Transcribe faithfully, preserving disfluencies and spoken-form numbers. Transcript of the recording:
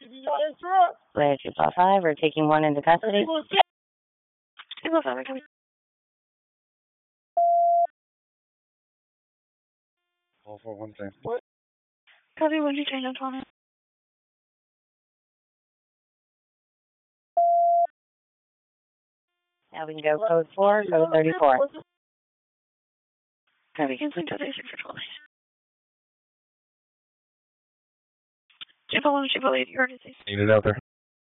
Layer two five five, we're taking one into custody. two five five, coming. All for one thing. What? Copy, one two three, no comment. Now we can go code four, code thirty-four. Copy, canceling code thirty-six for twelve days. Chip one, chip eight, emergency. Need it out there.